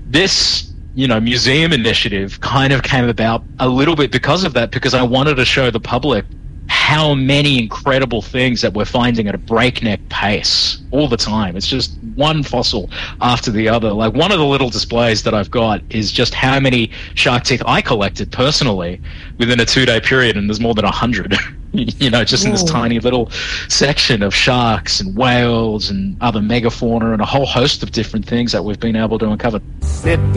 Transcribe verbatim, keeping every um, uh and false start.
this, you know, museum initiative kind of came about a little bit because of that, because I wanted to show the public how many incredible things that we're finding at a breakneck pace all the time. It's just one fossil after the other. Like, one of the little displays that I've got is just how many shark teeth I collected personally within a two-day period, and there's more than a hundred. You know, just in this tiny little section of sharks and whales and other megafauna and a whole host of different things that we've been able to uncover.